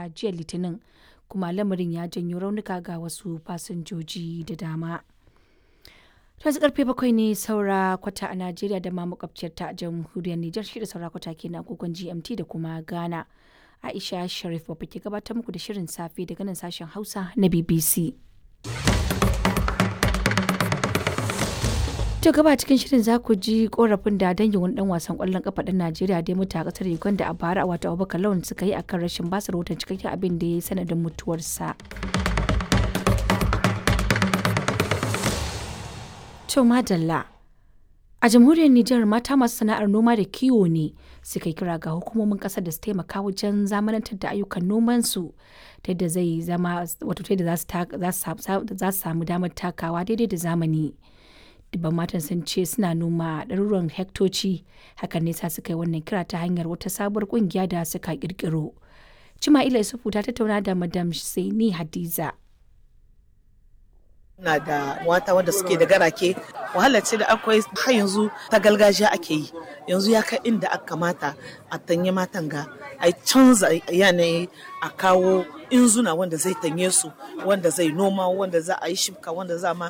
a jiya Litinin, kuma lamarin ya janyo raunuka ga wasu fasinjoji da dama. Yanzu karfe 7 ne saura kwata a Najeriya da ma makwabciyar ta jamhuriyar Nijar, shi da saura kwata ke na agogon GMT da kuma Ghana. Aisha Sharif babba ke gabatar muku da shirin safe daga nan sashen Hausa na BBC. To gaba cikin shirin za ku ji korafin da dangin wani dan wasan kwallon kafa ɗan Najeriya da ya mutu a kasar Uganda a bara wato Abubakar Lawan suka yi akan rashin basa rahoton cikakken abin da ya yi sanadin mutuwarsa. To madalla. A jamhuriyar Nijar mata masu sana'ar noma da kiwo ne suka yi kira ga hukumomin kasar da su taimaka wajen zamanantar da ayyukan nomansu ta yadda zai zama wato ta yadda za su samu damar takawa daidai da zamani. Dubban matan sun ce suna noma ɗaruruwan hektoci, hakan ne sa suka yi wannan kira ta hanyar wata sabuwar ƙungiya da suka ƙirƙiro. Cima'ila Isufu ta tattauna da Madam Saini Hadiza. Na da mata wanda suke da garake, wahalar ce da akwai har yanzu ta gargajiya ake yi, yanzu ya kai inda aka kamata a tanye matan ga a canza yanayi, a kawo inzuna wanda zai tanye su, wanda zai noma, wanda za a yi shibka, wanda za ma